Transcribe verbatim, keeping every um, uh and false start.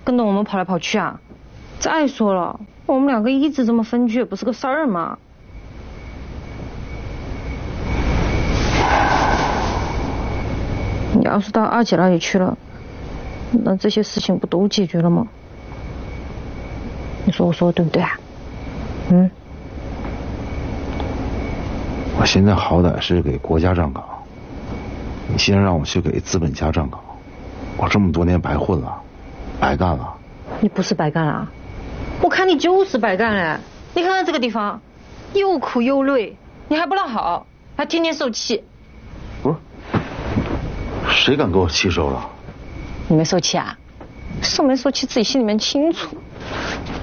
跟着我们跑来跑去啊？再说了，我们两个一直这么分居也不是个事儿嘛。你要是到二姐那里去了，那这些事情不都解决了吗？你说我说的对不对啊？嗯。 我现在好歹是给国家站岗，你现在让我去给资本家站岗，我这么多年白混了，白干了。 你不是白干了，我看你就是白干了。你看看这个地方，又苦又累，你还不落好，还天天受气。 不是，谁敢给我气受了？ 你没受气啊？受没受气自己心里面清楚。